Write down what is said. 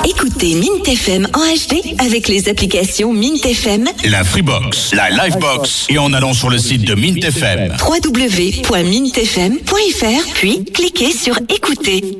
Écoutez Mint FM en HD avec les applications Mint FM, la Freebox, la Livebox et en allant sur le site de Mint FM. www.mintfm.fr, puis cliquez sur écouter.